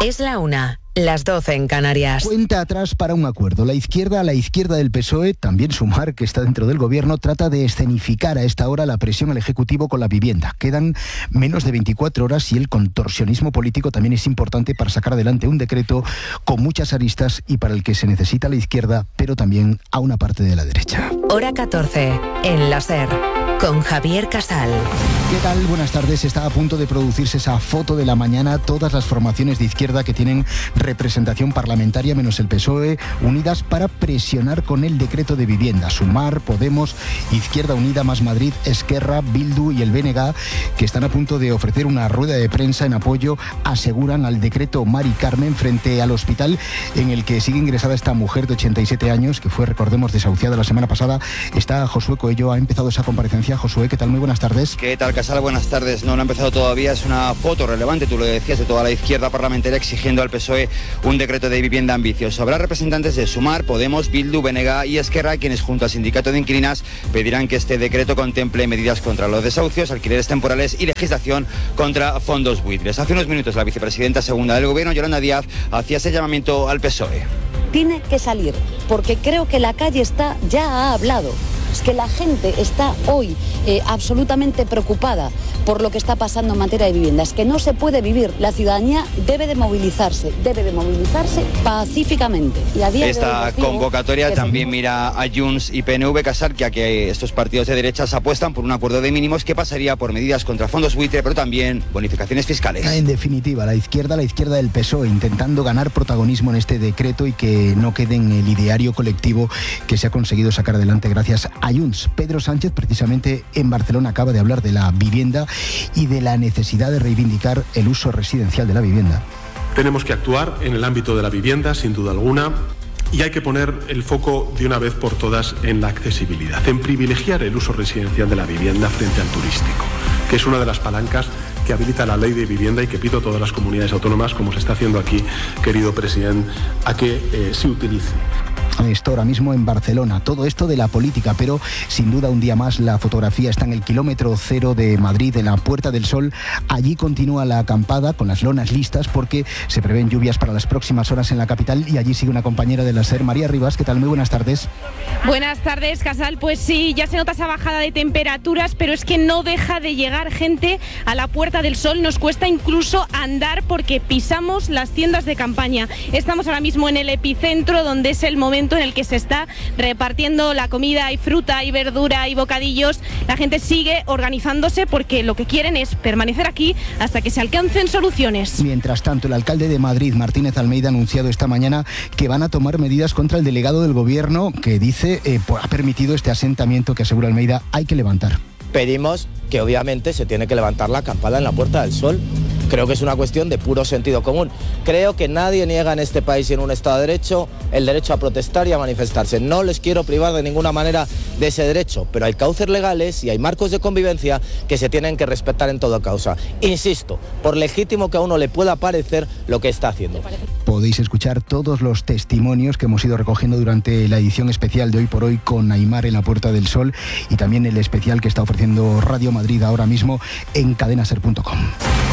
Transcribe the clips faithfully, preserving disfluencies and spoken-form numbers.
Es la una, las doce en Canarias. Cuenta atrás para un acuerdo. La izquierda, a la izquierda del P S O E, también Sumar, que está dentro del gobierno, trata de escenificar a esta hora la presión al Ejecutivo con la vivienda. Quedan menos de veinticuatro horas y el contorsionismo político también es importante para sacar adelante un decreto con muchas aristas y para el que se necesita a la izquierda, pero también a una parte de la derecha. Hora catorce, en la SER, con Javier Casal. ¿Qué tal? Buenas tardes. Está a punto de producirse esa foto de la mañana. Todas las formaciones de izquierda que tienen representación parlamentaria, menos el P S O E, unidas para presionar con el decreto de vivienda. Sumar, Podemos, Izquierda Unida, Más Madrid, Esquerra, Bildu y el B N G, que están a punto de ofrecer una rueda de prensa en apoyo, aseguran, al decreto Mari Carmen frente al hospital en el que sigue ingresada esta mujer de ochenta y siete años, que fue, recordemos, desahuciada la semana pasada. Está Josué Coello, ha empezado esa comparecencia. Josué, ¿qué tal? Muy buenas tardes. ¿Qué tal, Casal? Buenas tardes. No, no ha empezado todavía. Es una foto relevante, tú lo decías, de toda la izquierda parlamentaria exigiendo al P S O E un decreto de vivienda ambicioso. Habrá representantes de Sumar, Podemos, Bildu, B N G y Esquerra, quienes junto al sindicato de inquilinas pedirán que este decreto contemple medidas contra los desahucios, alquileres temporales y legislación contra fondos buitres. Hace unos minutos la vicepresidenta segunda del Gobierno, Yolanda Díaz, hacía ese llamamiento al P S O E. Tiene que salir, porque creo que la calle está, ya ha hablado. Es que la gente está hoy eh, absolutamente preocupada por lo que está pasando en materia de vivienda. Es que no se puede vivir. La ciudadanía debe de movilizarse, debe de movilizarse pacíficamente. Y a día Esta de hoy convocatoria también mira a Junts y P N V, Casal, que a que estos partidos de derechas apuestan por un acuerdo de mínimos que pasaría por medidas contra fondos buitre, pero también bonificaciones fiscales. En definitiva, la izquierda, la izquierda del P S O E, intentando ganar protagonismo en este decreto y que no quede en el ideario colectivo que se ha conseguido sacar adelante gracias a Junts. Pedro Sánchez, precisamente en Barcelona, acaba de hablar de la vivienda y de la necesidad de reivindicar el uso residencial de la vivienda. Tenemos que actuar en el ámbito de la vivienda, sin duda alguna, y hay que poner el foco de una vez por todas en la accesibilidad, en privilegiar el uso residencial de la vivienda frente al turístico, que es una de las palancas que habilita la ley de vivienda y que pido a todas las comunidades autónomas, como se está haciendo aquí, querido presidente, a que eh, se utilice. Esto ahora mismo en Barcelona, todo esto de la política, pero sin duda un día más la fotografía está en el kilómetro cero de Madrid, en la Puerta del Sol. Allí continúa la acampada con las lonas listas porque se prevén lluvias para las próximas horas en la capital y allí sigue una compañera de la SER, María Rivas. ¿Qué tal? Muy buenas tardes. Buenas tardes, Casal. Pues sí, ya se nota esa bajada de temperaturas, pero es que no deja de llegar gente a la Puerta del Sol. Nos cuesta incluso andar porque pisamos las tiendas de campaña. Estamos ahora mismo en el epicentro, donde es el momento en el que se está repartiendo la comida y fruta y verdura y bocadillos. La gente sigue organizándose porque lo que quieren es permanecer aquí hasta que se alcancen soluciones. Mientras tanto, el alcalde de Madrid, Martínez Almeida, ha anunciado esta mañana que van a tomar medidas contra el delegado del gobierno que dice eh, ha permitido este asentamiento que, asegura Almeida, hay que levantar. Pedimos que obviamente se tiene que levantar la acampada en la Puerta del Sol. Creo que es una cuestión de puro sentido común. Creo que nadie niega en este país y en un Estado de Derecho el derecho a protestar y a manifestarse. No les quiero privar de ninguna manera de ese derecho, pero hay cauces legales y hay marcos de convivencia que se tienen que respetar en toda causa. Insisto, por legítimo que a uno le pueda parecer lo que está haciendo. Podéis escuchar todos los testimonios que hemos ido recogiendo durante la edición especial de Hoy por Hoy con Aimar en la Puerta del Sol y también el especial que está ofreciendo Radio Madrid ahora mismo en cadena ser punto com.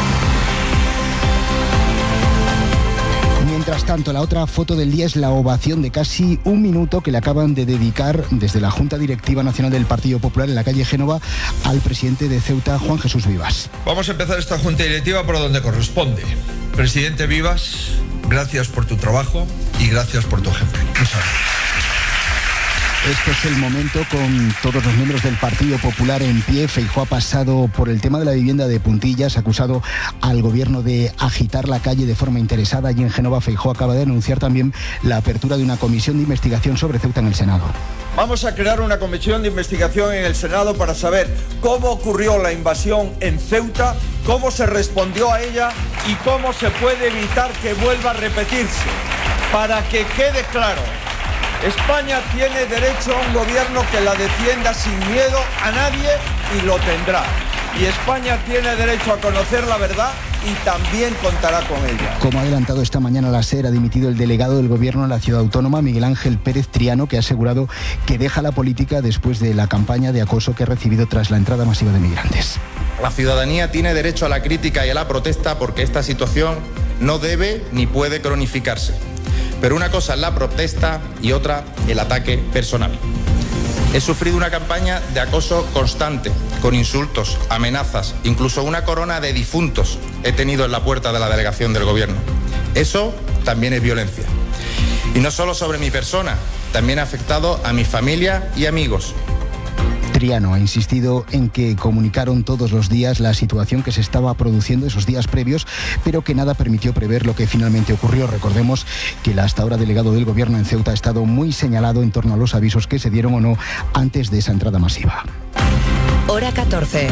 Mientras tanto, la otra foto del día es la ovación de casi un minuto que le acaban de dedicar desde la Junta Directiva Nacional del Partido Popular en la calle Génova al presidente de Ceuta, Juan Jesús Vivas. Vamos a empezar esta Junta Directiva por donde corresponde. Presidente Vivas, gracias por tu trabajo y gracias por tu ejemplo. Muchas gracias. Este es el momento con todos los miembros del Partido Popular en pie. Feijóo ha pasado por el tema de la vivienda de puntillas, ha acusado al gobierno de agitar la calle de forma interesada. Allí en Génova, Feijóo acaba de anunciar también la apertura de una comisión de investigación sobre Ceuta en el Senado. Vamos a crear una comisión de investigación en el Senado para saber cómo ocurrió la invasión en Ceuta, cómo se respondió a ella y cómo se puede evitar que vuelva a repetirse. Para que quede claro, España tiene derecho a un gobierno que la defienda sin miedo a nadie y lo tendrá. Y España tiene derecho a conocer la verdad y también contará con ella. Como ha adelantado esta mañana la SER, ha dimitido el delegado del gobierno en la ciudad autónoma, Miguel Ángel Pérez Triano, que ha asegurado que deja la política después de la campaña de acoso que ha recibido tras la entrada masiva de migrantes. La ciudadanía tiene derecho a la crítica y a la protesta porque esta situación no debe ni puede cronificarse. Pero una cosa es la protesta y otra el ataque personal. He sufrido una campaña de acoso constante, con insultos, amenazas, incluso una corona de difuntos he tenido en la puerta de la delegación del Gobierno. Eso también es violencia. Y no solo sobre mi persona, también ha afectado a mi familia y amigos. Triano ha insistido en que comunicaron todos los días la situación que se estaba produciendo esos días previos, pero que nada permitió prever lo que finalmente ocurrió. Recordemos que el hasta ahora delegado del Gobierno en Ceuta ha estado muy señalado en torno a los avisos que se dieron o no antes de esa entrada masiva. Hora catorce.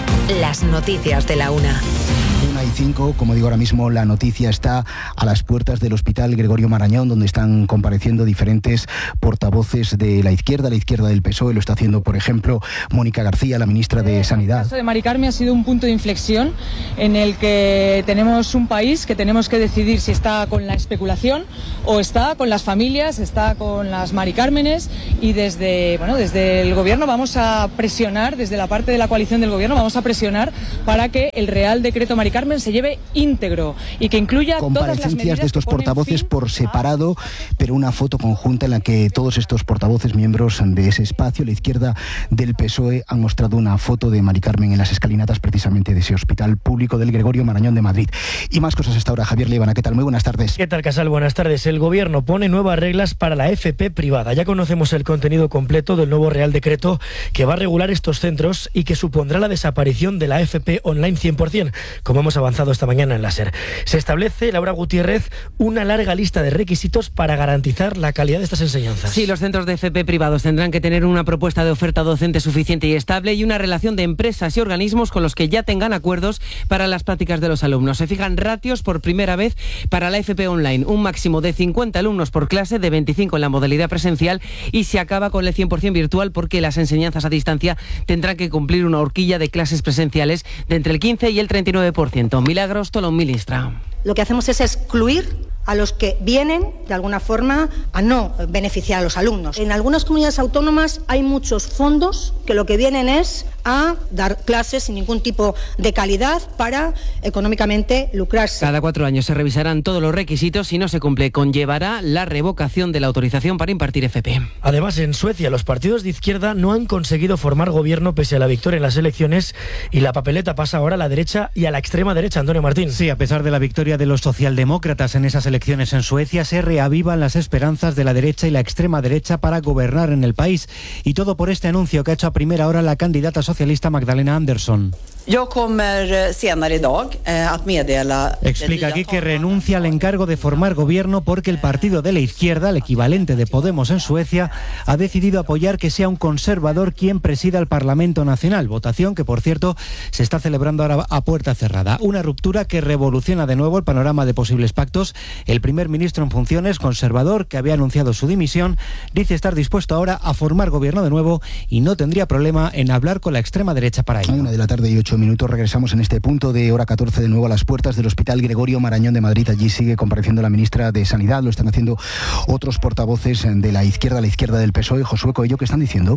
Las noticias de la una. Una y cinco, como digo ahora mismo, la noticia está a las puertas del Hospital Gregorio Marañón, donde están compareciendo diferentes portavoces de la izquierda, la izquierda del P S O E. Lo está haciendo, por ejemplo, Mónica García, la ministra de Sanidad. El caso de Mari Carmen ha sido un punto de inflexión en el que tenemos un país que tenemos que decidir si está con la especulación o está con las familias, está con las Mari Cármenes, y desde, bueno, desde el Gobierno vamos a presionar, desde la parte de la coalición del Gobierno vamos a presionar para que el Real Decreto Mari Carmen se lleve íntegro y que incluya todas las medidas. Comparecencias de estos portavoces por separado, pero una foto conjunta en la que todos estos portavoces, miembros de ese espacio, la izquierda del P S O E, han mostrado una foto de Mari Carmen en las escalinatas precisamente de ese Hospital Público del Gregorio Marañón de Madrid. Y más cosas hasta ahora. Javier Líbana, ¿qué tal? Muy buenas tardes. ¿Qué tal, Casal? Buenas tardes. El Gobierno pone nuevas reglas para la F P privada. Ya conocemos el contenido completo del nuevo Real Decreto que va a regular estos centros y que supondrá la desaparición de la F P online cien por cien, como hemos avanzado esta mañana en la SER. Se establece, Laura Gutiérrez, una larga lista de requisitos para garantizar la calidad de estas enseñanzas. Sí, los centros de F P privados tendrán que tener una propuesta de oferta docente suficiente y estable y una relación de empresas y organismos con los que ya tengan acuerdos para las prácticas de los alumnos. Se fijan ratios por primera vez para la F P online, un máximo de cincuenta alumnos por clase, de veinticinco en la modalidad presencial, y se acaba con el cien por cien virtual porque las enseñanzas a distancia tendrán que cumplir una horquilla de clases presenciales de entre el quince y el treinta y nueve por ciento. Milagros Tolón, ministra. Lo que hacemos es excluir a los que vienen, de alguna forma, a no beneficiar a los alumnos. En algunas comunidades autónomas hay muchos fondos que lo que vienen es a dar clases sin ningún tipo de calidad para económicamente lucrarse. Cada cuatro años se revisarán todos los requisitos. Si no se cumple, conllevará la revocación de la autorización para impartir F P. Además, en Suecia, los partidos de izquierda no han conseguido formar gobierno pese a la victoria en las elecciones, y la papeleta pasa ahora a la derecha y a la extrema derecha. Antonio Martín. Sí, a pesar de la victoria de los socialdemócratas en esas elecciones en Suecia, se reavivan las esperanzas de la derecha y la extrema derecha para gobernar en el país. Y todo por este anuncio que ha hecho a primera hora la candidata socialista Magdalena Andersson. Yo kommer senare idag att meddela. Explica aquí que renuncia al encargo de formar gobierno porque el partido de la izquierda, el equivalente de Podemos en Suecia, ha decidido apoyar que sea un conservador quien presida el Parlamento Nacional. Votación que, por cierto, se está celebrando ahora a puerta cerrada. Una ruptura que revoluciona de nuevo el panorama de posibles pactos. El primer ministro en funciones, conservador, que había anunciado su dimisión, dice estar dispuesto ahora a formar gobierno de nuevo y no tendría problema en hablar con la extrema derecha para ello. A una de la tarde y ocho minutos regresamos en este punto de hora catorce de nuevo a las puertas del Hospital Gregorio Marañón de Madrid. Allí sigue compareciendo la ministra de Sanidad. Lo están haciendo otros portavoces de la izquierda, la izquierda del P S O E. Josué Coello, ¿qué están diciendo?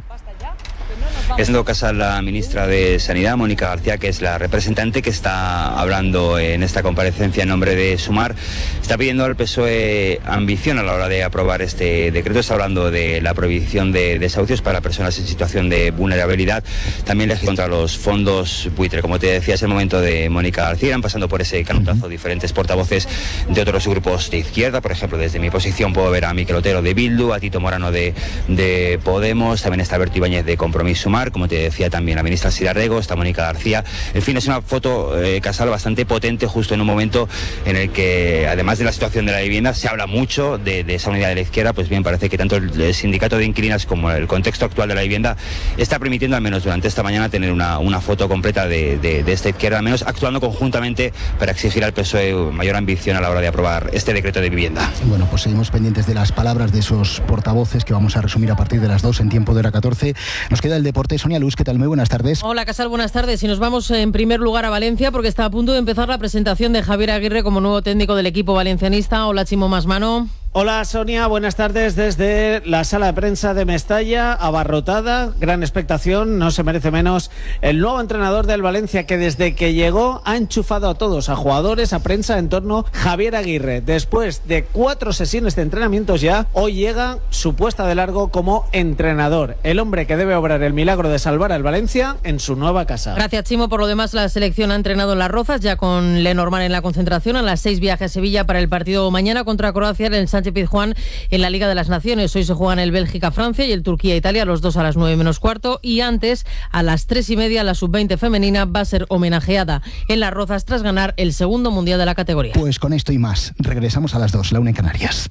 Es en todo caso la ministra de Sanidad, Mónica García, que es la representante que está hablando en esta comparecencia en nombre de Sumar. Está pidiendo al P S O E ambición a la hora de aprobar este decreto. Está hablando de la prohibición de desahucios para personas en situación de vulnerabilidad. También legisla contra los fondos buitre. Como te decía, es el momento de Mónica García. Irán pasando por ese canutazo diferentes portavoces de otros grupos de izquierda. Por ejemplo, desde mi posición puedo ver a Miquel Otero de Bildu, a Tito Morano de, de Podemos. También está Berto Ibáñez de Compromís Sumar. Como te decía, también la ministra Sira Rego, está Mónica García. En fin, es una foto, eh, Casal, bastante potente, justo en un momento en el que, además de la situación de la vivienda, se habla mucho de, de esa unidad de la izquierda. Pues bien, parece que tanto el sindicato de inquilinas como el contexto actual de la vivienda está permitiendo, al menos durante esta mañana, tener una, una foto completa de, de, de esta izquierda, al menos actuando conjuntamente para exigir al P S O E mayor ambición a la hora de aprobar este decreto de vivienda. Bueno, pues seguimos pendientes de las palabras de esos portavoces que vamos a resumir a partir de las dos en tiempo de hora catorce. Nos queda el deporte. Sonia Luz, ¿qué tal? Muy buenas tardes. Hola, Casal, buenas tardes. Y nos vamos en primer lugar a Valencia porque está a punto de empezar la presentación de Javier Aguirre como nuevo técnico del equipo valencianista. Hola, Chimo Masmano. Hola Sonia, buenas tardes desde la sala de prensa de Mestalla, abarrotada, gran expectación, no se merece menos el nuevo entrenador del Valencia que desde que llegó ha enchufado a todos, a jugadores, a prensa en torno a Javier Aguirre. Después de cuatro sesiones de entrenamientos ya, hoy llega su puesta de largo como entrenador, el hombre que debe obrar el milagro de salvar al Valencia en su nueva casa. Gracias Chimo, por lo demás la selección ha entrenado en Las Rozas, ya con Lenormand en la concentración, a las seis viaje a Sevilla para el partido mañana contra Croacia en el Sánchez Pizjuán en la Liga de las Naciones. Hoy se juegan el Bélgica-Francia y el Turquía-Italia, los dos a las nueve menos cuarto, y antes a las tres y media la sub veinte femenina va a ser homenajeada en Las Rozas tras ganar el segundo mundial de la categoría. Pues con esto y más, regresamos a las dos, la una en Canarias.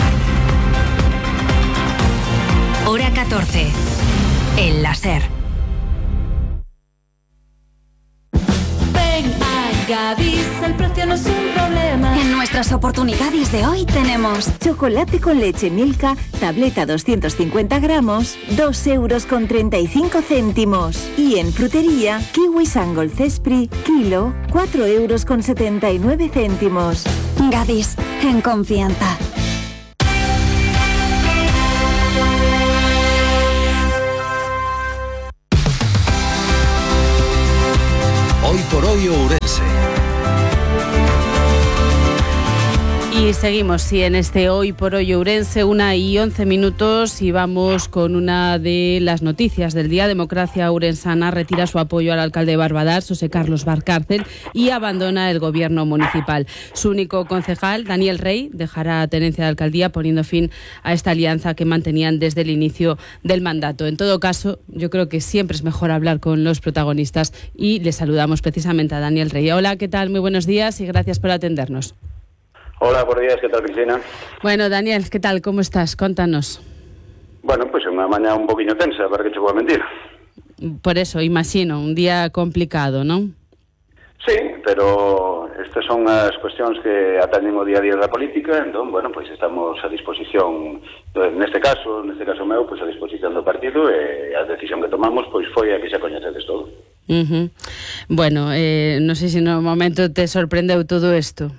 Hora catorce, el láser. Gadis, el precio no es un problema. En nuestras oportunidades de hoy tenemos chocolate con leche Milka, tableta doscientos cincuenta gramos, dos euros con treinta y cinco céntimos. Y en frutería, kiwi Sangol Cespri, kilo, cuatro euros con setenta y nueve céntimos. Gadis, en confianza. Hoy por hoy Ourense. Y seguimos, sí, en este Hoy por Hoy Ourense, una y once minutos, y vamos con una de las noticias del día. Democracia Ourensana retira su apoyo al alcalde de Barbadás, José Carlos Valcárcel, y abandona el gobierno municipal. Su único concejal, Daniel Rey, dejará tenencia de alcaldía, poniendo fin a esta alianza que mantenían desde el inicio del mandato. En todo caso, yo creo que siempre es mejor hablar con los protagonistas, y le saludamos precisamente a Daniel Rey. Hola, ¿qué tal? Muy buenos días y gracias por atendernos. Hola, buenos días, ¿qué tal, Cristina? Bueno, Daniel, ¿qué tal? ¿Cómo estás? Contanos. Bueno, pues unha mañá un poquinho tensa, para que che vou a mentir. Por eso, imagino, un día complicado, ¿non? Sí, pero estas son as cuestións que atañen o día a día da política, entón, bueno, pois pues estamos a disposición, neste caso, neste caso meu, pois pues a disposición do partido, e a decisión que tomamos, pois foi a que xa coñecedes todo. Uh-huh. Bueno, eh, non sei se no momento te sorprendeu todo isto.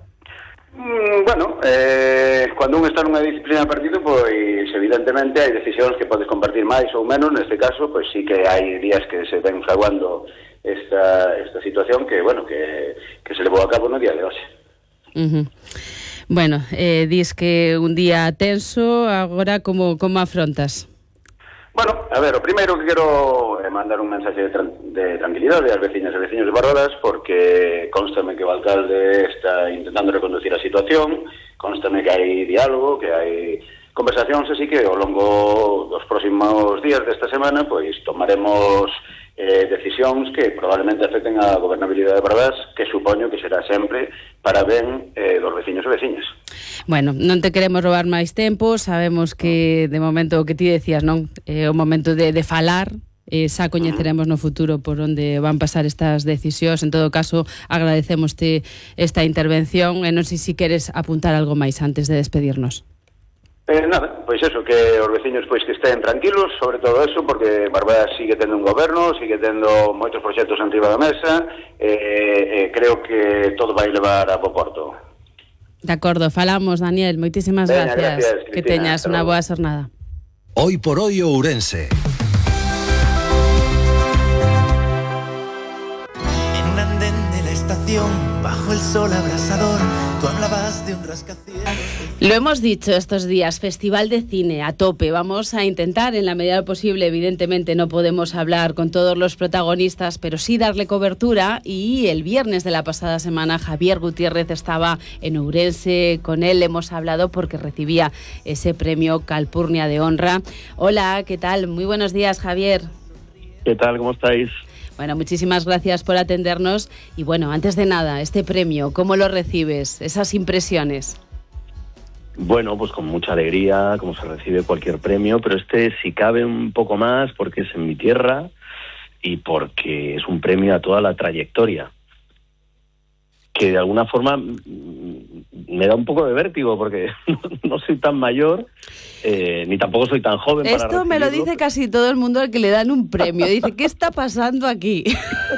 Mm, bueno, eh, cando un está nunha disciplina de partido, pois evidentemente hai decisións que podes compartir máis ou menos. Neste caso, pois sí que hai días que se ven fraguando esta, esta situación que, bueno, que, que se levou a cabo no día de hoxe. Uh-huh. Bueno, eh, dis que un día tenso, agora como, como afrontas? Bueno, a ver, o primeiro que quero é mandar un mensaxe de, tran de tranquilidade ás veciñas e veciños de Barbadás, porque constame que o alcalde está intentando reconducir a situación, constame que hai diálogo, que hai conversacións, así que ao longo dos próximos días desta semana pois tomaremos eh, decisións que probablemente afecten a gobernabilidade de Barbadás, que supoño que será sempre para ben eh, dos veciños e veciñas. Bueno, non te queremos roubar máis tempo, sabemos que de momento o que ti decías, non? É o momento de, de falar, eh, xa coñeceremos no futuro por onde van pasar estas decisións. En todo caso, agradecemos-te esta intervención e non sei se queres apuntar algo máis antes de despedirnos. Eh, nada, pois eso, que os veciños pois que estén tranquilos, sobre todo eso, porque Barbadás sigue tendo un goberno, sigue tendo moitos proxectos enriba da mesa, e eh, eh, creo que todo vai levar a bo porto. De acordo, falamos, Daniel, moitísimas Veña, gracias. gracias, que teñas unha boa xornada. Hoy por hoy Ourense. En un andén de la estación, bajo el sol abrasador, tú hablabas de un rascacielos. Lo hemos dicho estos días, Festival de Cine a tope. Vamos a intentar, en la medida de lo posible, evidentemente no podemos hablar con todos los protagonistas, pero sí darle cobertura. Y el viernes de la pasada semana Javier Gutiérrez estaba en Ourense. Con él hemos hablado porque recibía ese premio Calpurnia de Honra. Hola, ¿qué tal? Muy buenos días, Javier. ¿Qué tal? ¿Cómo estáis? Bueno, muchísimas gracias por atendernos. Y bueno, antes de nada, este premio, ¿cómo lo recibes? Esas impresiones. Bueno, pues con mucha alegría, como se recibe cualquier premio, pero este si cabe un poco más porque es en mi tierra y porque es un premio a toda la trayectoria, que de alguna forma me da un poco de vértigo porque no soy tan mayor, eh, ni tampoco soy tan joven. Esto para me lo dice casi todo el mundo al que le dan un premio. Dice, ¿qué está pasando aquí?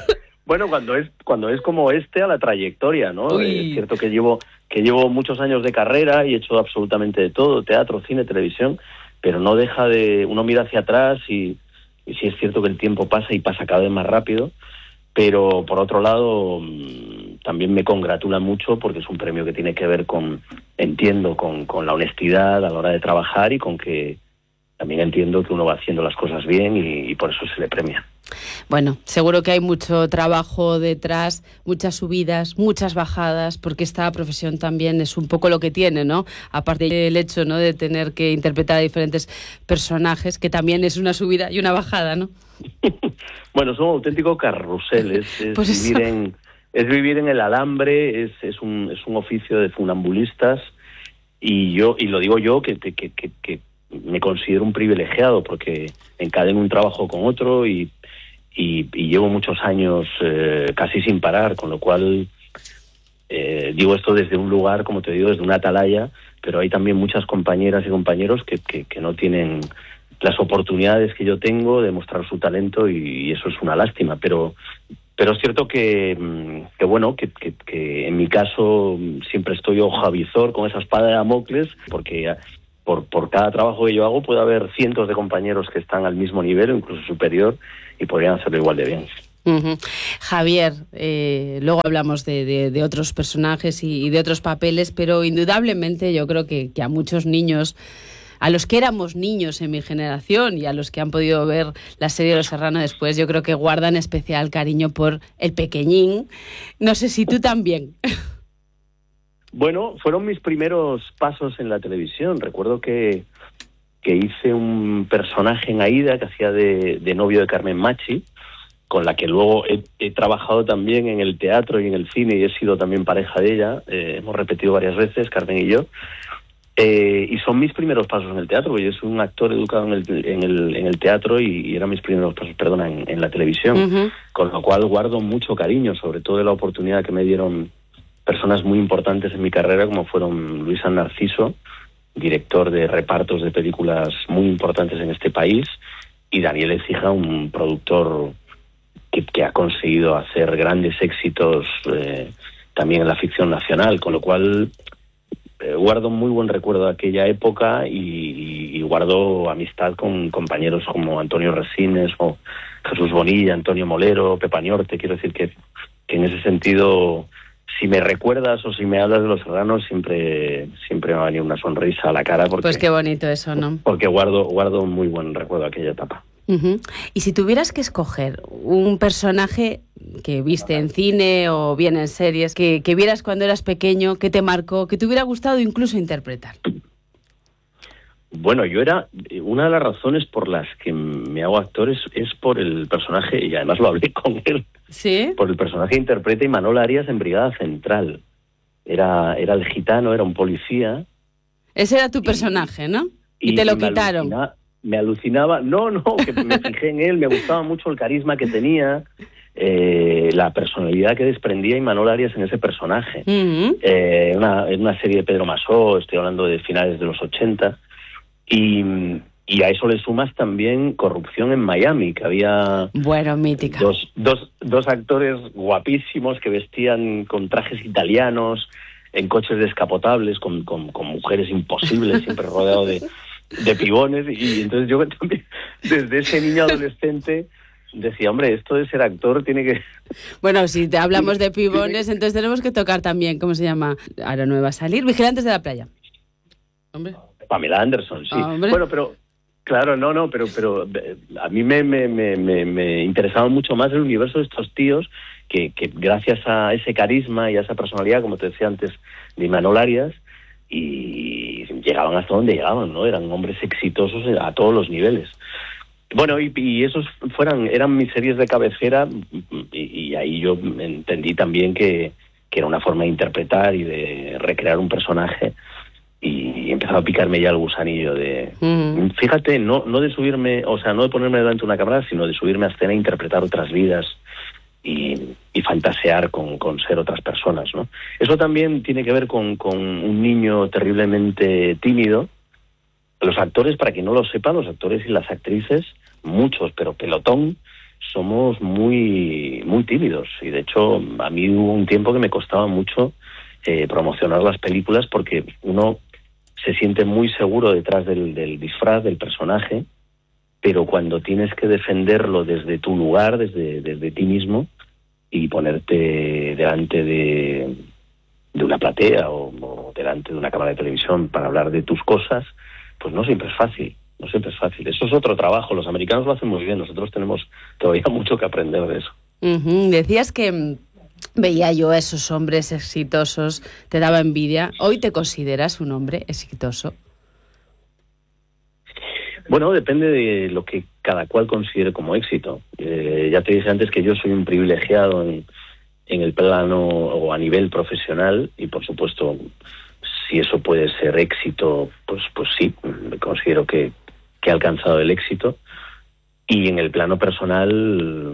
Bueno, cuando es cuando es como este, a la trayectoria, ¿no? Uy. Es cierto que llevo que llevo muchos años de carrera y he hecho absolutamente de todo, teatro, cine, televisión, pero no deja de... Uno mira hacia atrás y, y sí es cierto que el tiempo pasa y pasa cada vez más rápido, pero por otro lado también me congratula mucho porque es un premio que tiene que ver con, entiendo, con, con la honestidad a la hora de trabajar y con que también entiendo que uno va haciendo las cosas bien y, y por eso se le premia. Bueno, seguro que hay mucho trabajo detrás, muchas subidas, muchas bajadas, porque esta profesión también es un poco lo que tiene, ¿no? Aparte del hecho, ¿no?, de tener que interpretar a diferentes personajes, que también es una subida y una bajada, ¿no? Bueno, son auténticos carruseles, es, Pues vivir eso. en es vivir en el alambre, es, es un es un oficio de funambulistas y yo y lo digo yo que que, que, que me considero un privilegiado porque encadeno un trabajo con otro y y, y llevo muchos años eh, casi sin parar, con lo cual eh, digo esto desde un lugar, como te digo, desde una atalaya, pero hay también muchas compañeras y compañeros que, que, que no tienen las oportunidades que yo tengo de mostrar su talento y, y eso es una lástima, pero pero es cierto que, que bueno, que, que, que en mi caso siempre estoy ojo a visor con esa espada de Damocles, porque por, por cada trabajo que yo hago puede haber cientos de compañeros que están al mismo nivel o incluso superior y podrían hacerlo igual de bien. Uh-huh. Javier, eh, luego hablamos de, de, de otros personajes y, y de otros papeles, pero indudablemente yo creo que, que a muchos niños, a los que éramos niños en mi generación y a los que han podido ver la serie Los Serrano después, yo creo que guardan especial cariño por el pequeñín. No sé si tú también. Bueno, fueron mis primeros pasos en la televisión. Recuerdo que, que hice un personaje en Aída que hacía de, de novio de Carmen Machi, con la que luego he, he trabajado también en el teatro y en el cine y he sido también pareja de ella. Eh, hemos repetido varias veces, Carmen y yo. Eh, y son mis primeros pasos en el teatro, porque yo soy un actor educado en el, en el, en el teatro y, y eran mis primeros pasos, perdona, en, en la televisión. Uh-huh. Con lo cual guardo mucho cariño, sobre todo de la oportunidad que me dieron personas muy importantes en mi carrera, como fueron Luis San Narciso, director de repartos de películas muy importantes en este país, y Daniel Ecija, un productor que, que ha conseguido hacer grandes éxitos eh, también en la ficción nacional, con lo cual eh, guardo muy buen recuerdo de aquella época y, y, y guardo amistad con compañeros como Antonio Resines o Jesús Bonilla, Antonio Molero, Pepa Niorte. Quiero decir que, que en ese sentido, si me recuerdas o si me hablas de Los Serranos, siempre siempre me va a venir una sonrisa a la cara porque, pues qué bonito eso, ¿no? Porque guardo guardo muy buen recuerdo de aquella etapa. Uh-huh. Y si tuvieras que escoger un personaje que viste en cine o bien en series, que, que vieras cuando eras pequeño, que te marcó, que te hubiera gustado incluso interpretar. Bueno, yo era... Una de las razones por las que me hago actor es, es por el personaje, y además lo hablé con él, ¿sí? Por el personaje que interpreta Imanol Arias en Brigada Central. Era, era el gitano, era un policía. Ese era tu personaje, ¿no? Y, y te lo me quitaron. Alucina, me alucinaba... No, no, que me fijé en él, me gustaba mucho el carisma que tenía, eh, la personalidad que desprendía Imanol Arias en ese personaje. Uh-huh. Eh, una, en una serie de Pedro Masó, estoy hablando de finales de los ochenta... Y, y a eso le sumas también Corrupción en Miami, que había bueno, mítica. Dos, dos, dos actores guapísimos que vestían con trajes italianos, en coches descapotables, con, con, con mujeres imposibles, siempre rodeado de, de pibones. Y entonces yo también, desde ese niño adolescente, decía, hombre, esto de ser actor tiene que... Bueno, si te hablamos de pibones, entonces tenemos que tocar también, ¿cómo se llama? Ahora no va a salir, Vigilantes de la Playa. Hombre... Pamela Anderson, sí. Hombre. Bueno, pero claro, no, no, pero pero a mí me, me, me, me, me interesaba mucho más el universo de estos tíos que, que gracias a ese carisma y a esa personalidad, como te decía antes, de Imanol Arias, y llegaban hasta donde llegaban, ¿no? Eran hombres exitosos a todos los niveles. Bueno, y, y esos fueran eran mis series de cabecera y, y ahí yo entendí también que, que era una forma de interpretar y de recrear un personaje. Y empezaba a picarme ya el gusanillo de... Uh-huh. Fíjate, no no de subirme, o sea, no de ponerme delante de una cámara, sino de subirme a escena e interpretar otras vidas y, y fantasear con, con ser otras personas, ¿no? Eso también tiene que ver con, con un niño terriblemente tímido. Los actores, para quien no lo sepa, los actores y las actrices, muchos, pero pelotón, somos muy, muy tímidos. Y de hecho, a mí hubo un tiempo que me costaba mucho eh, promocionar las películas porque uno se siente muy seguro detrás del, del disfraz, del personaje, pero cuando tienes que defenderlo desde tu lugar, desde, desde ti mismo, y ponerte delante de, de una platea o, o delante de una cámara de televisión para hablar de tus cosas, pues no siempre es fácil, no siempre es fácil. Eso es otro trabajo, los americanos lo hacen muy bien, nosotros tenemos todavía mucho que aprender de eso. Uh-huh. Decías que veía yo a esos hombres exitosos, te daba envidia. ¿Hoy te consideras un hombre exitoso? Bueno, depende de lo que cada cual considere como éxito. Eh, ya te dije antes que yo soy un privilegiado en, en el plano o a nivel profesional y, por supuesto, si eso puede ser éxito, pues pues sí, me considero que, que he alcanzado el éxito. Y en el plano personal,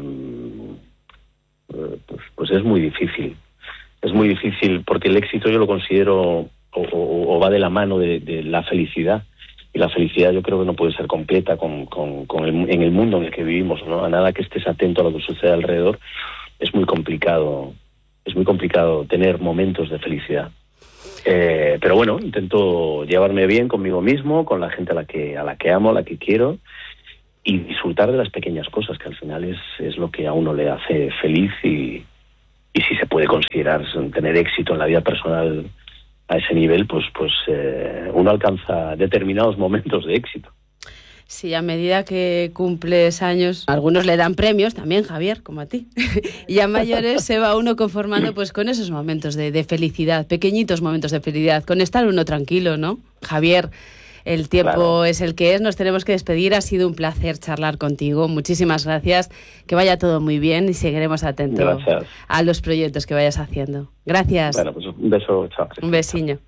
pues, pues es muy difícil. Es muy difícil porque el éxito yo lo considero o, o, o va de la mano de, de la felicidad. Y la felicidad yo creo que no puede ser completa con, con, con el, en el mundo en el que vivimos, ¿no? A nada que estés atento a lo que sucede alrededor, es muy complicado, es muy complicado tener momentos de felicidad. Eh, pero bueno, intento llevarme bien conmigo mismo, con la gente a la que a la que amo, a la que quiero, y disfrutar de las pequeñas cosas, que al final es, es lo que a uno le hace feliz y, y si se puede considerar tener éxito en la vida personal a ese nivel, pues pues eh, uno alcanza determinados momentos de éxito. Sí, a medida que cumples años, algunos le dan premios también, Javier, como a ti. Y a mayores se va uno conformando pues con esos momentos de, de felicidad, pequeñitos momentos de felicidad, con estar uno tranquilo, ¿no? Javier, el tiempo claro. es el que es, nos tenemos que despedir. Ha sido un placer charlar contigo. Muchísimas gracias. Que vaya todo muy bien y seguiremos atentos gracias. a los proyectos que vayas haciendo. Gracias. Bueno, pues un beso. Chao. Un besiño.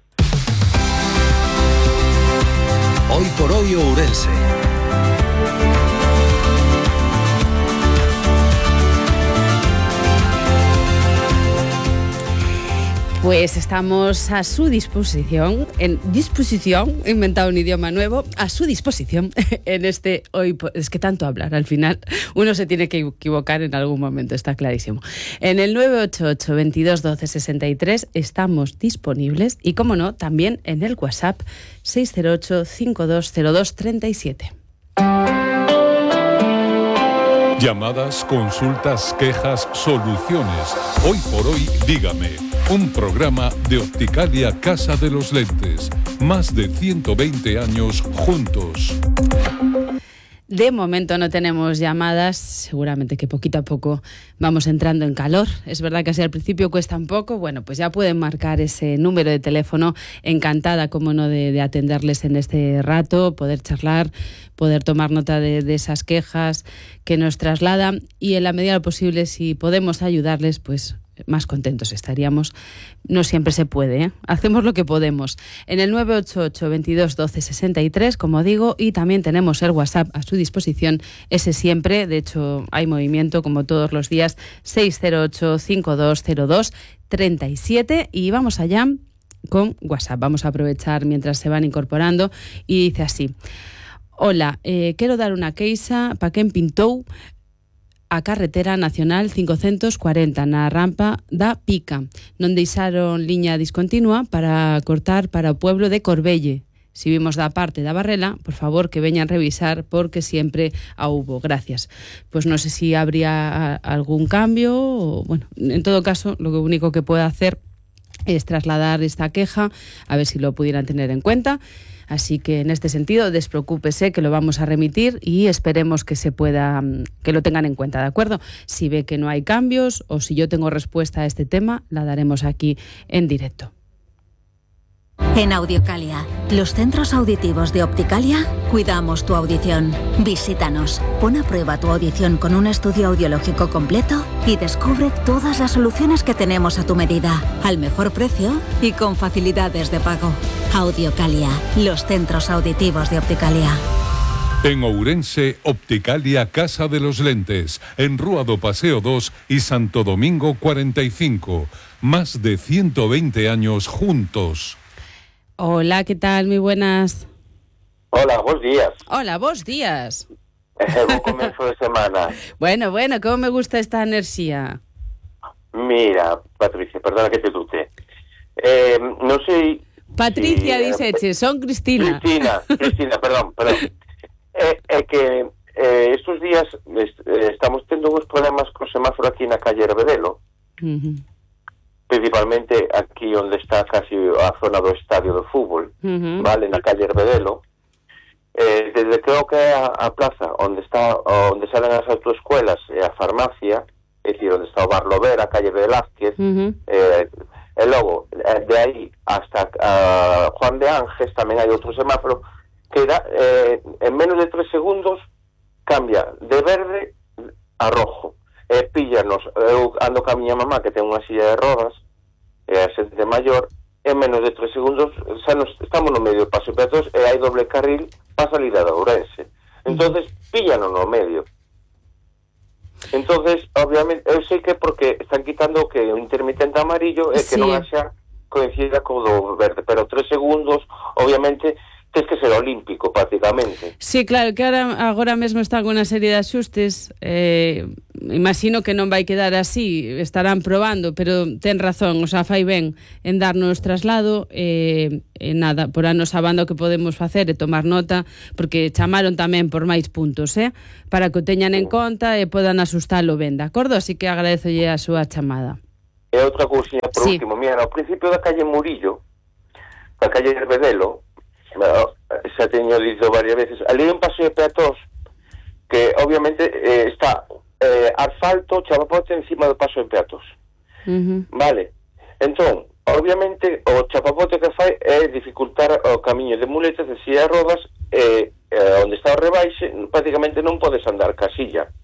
Hoy por hoy Ourense. Pues estamos a su disposición, en disposición, he inventado un idioma nuevo, a su disposición en este hoy, es que tanto hablar al final, uno se tiene que equivocar en algún momento, está clarísimo. En el nueve ocho ocho, veintidós, doce, sesenta y tres estamos disponibles y, como no, también en el WhatsApp seis cero ocho, cincuenta y dos cero dos, treinta y siete. Llamadas, consultas, quejas, soluciones. Hoy por hoy, dígame. Un programa de Opticalia Casa de los Lentes. Más de ciento veinte años juntos. De momento no tenemos llamadas, seguramente que poquito a poco vamos entrando en calor. Es verdad que así al principio cuesta un poco, bueno, pues ya pueden marcar ese número de teléfono. Encantada, como no, de, de atenderles en este rato, poder charlar, poder tomar nota de, de esas quejas que nos trasladan y en la medida de lo posible, si podemos ayudarles, pues más contentos estaríamos. No siempre se puede, ¿eh? Hacemos lo que podemos. En el nueve ocho ocho, veintidós, doce, sesenta y tres, como digo, y también tenemos el WhatsApp a su disposición, ese siempre, de hecho hay movimiento como todos los días, seis cero ocho, cincuenta y dos cero dos, treinta y siete, y vamos allá con WhatsApp. Vamos a aprovechar mientras se van incorporando y dice así: hola, eh, quiero dar una queixa para quen pintou a carretera nacional quinientos cuarenta na rampa da Pica. Non deixaron liña discontinua para cortar para o pueblo de Corbelle. Si vimos da parte da Barrela, por favor que veñan revisar porque siempre a hubo. Gracias. Pues no sé si habría algún cambio o, bueno, en todo caso, lo único que puedo hacer es trasladar esta queja, a ver si lo pudieran tener en cuenta. Así que en este sentido, despreocúpese que lo vamos a remitir y esperemos que se pueda, que lo tengan en cuenta, ¿de acuerdo? Si ve que no hay cambios o si yo tengo respuesta a este tema, la daremos aquí en directo. En Audiocalia, los centros auditivos de Opticalia, cuidamos tu audición. Visítanos, pon a prueba tu audición con un estudio audiológico completo y descubre todas las soluciones que tenemos a tu medida, al mejor precio y con facilidades de pago. Audiocalia, los centros auditivos de Opticalia. En Ourense, Opticalia Casa de los Lentes, en Rúa do Paseo dos y Santo Domingo cuarenta y cinco. Más de ciento veinte años juntos. Hola, ¿qué tal? Muy buenas. Hola, buenos días. Hola, buenos días. Eh, bo comezo de semana. Bueno, bueno, como me gusta esta enerxía. Mira, Patricia, perdona que te tute. Eh, non sei... Patricia, si, diseche, son Cristina. Cristina, Cristina, perdón, perdón. É eh, eh, que eh, estos días est eh, estamos tendo uns problemas co semáforo aquí na calle Herbedelo. Uh-huh. Principalmente aquí onde está casi a zona do estadio de fútbol, uh-huh. vale, na calle Herbedelo. Eh, desde creo que a, a plaza onde está onde salen as autoescuelas e a farmacia, é dicir, onde está o Bar Lovera, a calle Velázquez, uh-huh. eh, e logo eh, de aí hasta uh, Juan de Ánges tamén hai outro semáforo que da, eh, en menos de tres segundos cambia de verde a rojo. E eh, píllanos, eu ando ca miña mamá que ten unha silla de rodas e a xente maior, en menos de tres segundos xa nos, estamos no medio do paso de peatones e hai doble carril para salida de Ourense. Entonces píllanos no medio. Entonces, obviamente, eu sei que porque están quitando que o intermitente amarillo e que Sí. non haxa coincida co do verde, pero tres segundos, obviamente, tens que ser olímpico prácticamente. Sí, claro, que ahora, agora mesmo están con unha serie de axustes, eh, imagino que non vai quedar así, estarán probando, pero ten razón, o sea, fai ben en darnos traslado, e eh, eh, nada, por a nosa banda o que podemos facer é tomar nota, porque chamaron tamén por máis puntos, eh, para que o teñan en conta e podan asustalo ben, de acordo? Así que agradezolle a súa chamada. E outra cousinha por Sí. último, mira, ao principio da calle Murillo, da calle Herbedelo, xa teño dito varias veces, ali hai un paso de peatóns que obviamente eh, está eh, asfalto, chapapote encima do paso de peatóns. Uh-huh. Vale, entón, obviamente o chapapote que fai é dificultar o camiño de muletas, de silla de rodas, e eh, onde está o rebaixe prácticamente non podes andar casilla.